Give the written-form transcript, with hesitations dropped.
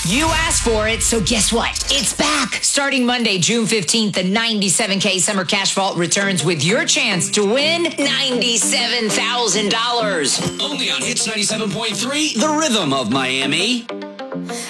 You asked for it, so guess what? It's back. Starting Monday, June 15th, the 97K Summer Cash Vault returns with your chance to win $97,000. Only on Hits 97.3, The Rhythm of Miami.